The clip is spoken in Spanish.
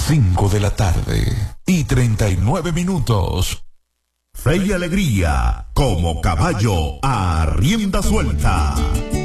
5 de la tarde y 39 minutos. Fe y alegría, como caballo a rienda suelta.